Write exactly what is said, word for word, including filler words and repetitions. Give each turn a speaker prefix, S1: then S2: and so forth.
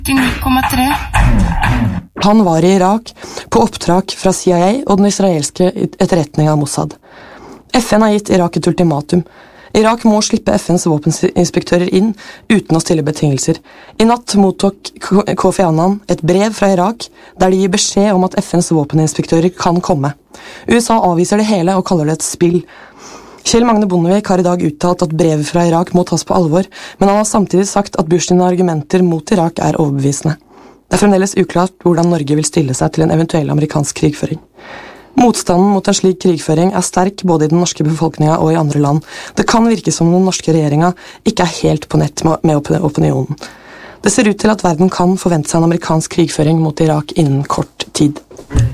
S1: ni komma tre.
S2: Han var i Irak på oppdrag fra C I A og den israelske etterretningen Mossad. F N har gitt Irak et ultimatum. Irak må slippe F N's våpeninspektører inn uten å stille betingelser. I natt mottok Kofi Annan et brev fra Irak der de gir beskjed om at F N's våpeninspektører kan komme. U S A avviser det hele og kaller det et spill. Kjell Magne Bondevik har i dag uttalt at brevet fra Irak må tas på alvor, men han har samtidig sagt at Bush sine argumenter mot Irak er overbevisende. Det er fremdeles uklart hvordan Norge vil stille seg til en eventuell amerikansk krigføring. Motstanden mot en slik krigføring er sterk både i den norske befolkningen og i andre land. Det kan virke som den norske regjeringen ikke er helt på nett med opinionen. Det ser ut til at verden kan forvente seg en amerikansk krigføring mot Irak innen kort tid.